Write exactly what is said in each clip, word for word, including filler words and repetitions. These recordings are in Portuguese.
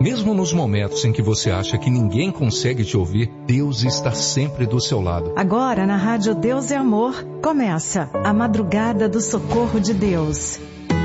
Mesmo nos momentos em que você acha que ninguém consegue te ouvir, Deus está sempre do seu lado. Agora na Rádio Deus é Amor, começa a Madrugada do Socorro de Deus.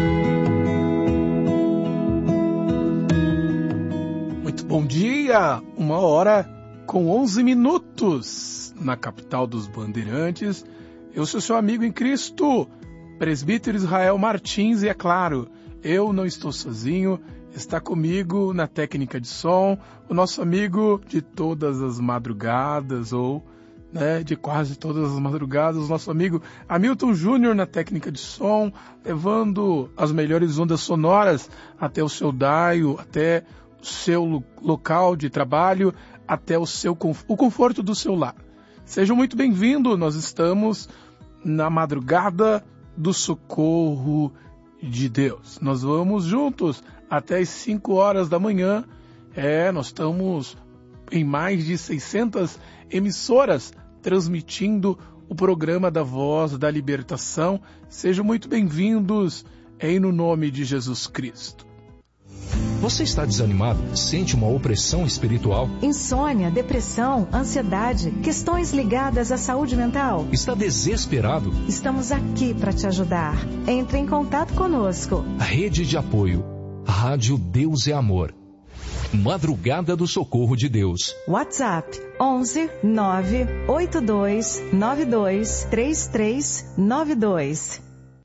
Muito bom dia, uma hora com onze minutos na capital dos Bandeirantes. Eu sou seu amigo em Cristo, presbítero Israel Martins, e é claro, eu não estou sozinho. Está comigo na técnica de som o nosso amigo de todas as madrugadas, ou né, de quase todas as madrugadas, o nosso amigo Hamilton Júnior na técnica de som, levando as melhores ondas sonoras até o seu daio, até o seu local de trabalho, até o, seu, o conforto do seu lar. Sejam muito bem-vindos, nós estamos na Madrugada do Socorro de Deus. Nós vamos juntos até as cinco horas da manhã. É, nós estamos em mais de seiscentas emissoras transmitindo o programa da Voz da Libertação. Sejam muito bem-vindos em no nome de Jesus Cristo. Você está desanimado? Sente uma opressão espiritual? Insônia, depressão, ansiedade, questões ligadas à saúde mental? Está desesperado? Estamos aqui para te ajudar. Entre em contato conosco. Rede de apoio. Rádio Deus é Amor. Madrugada do Socorro de Deus. WhatsApp onze nove oito dois nove dois três três nove dois.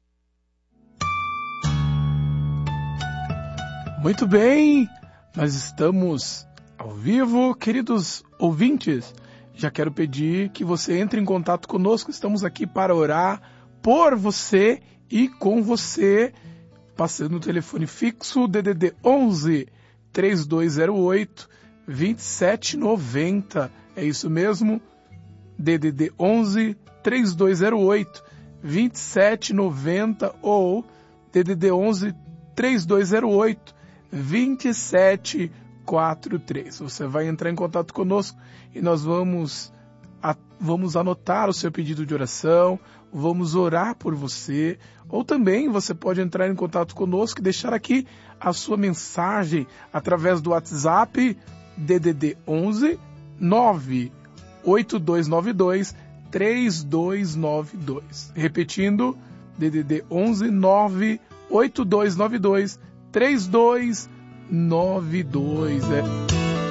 Muito bem, nós estamos ao vivo. Queridos ouvintes, já quero pedir que você entre em contato conosco. Estamos aqui para orar por você e com você, passando o telefone fixo D D D onze, três dois zero oito, dois sete nove zero. É isso mesmo, D D D onze, três dois zero oito, dois sete nove zero ou D D D onze, três dois zero oito, dois sete quatro três. Você vai entrar em contato conosco e nós vamos, a, vamos anotar o seu pedido de oração, vamos orar por você, ou também você pode entrar em contato conosco e deixar aqui a sua mensagem através do WhatsApp D D D onze nove oito dois nove dois três dois nove dois. Repetindo, D D D onze nove oito dois nove dois três dois nove dois. É.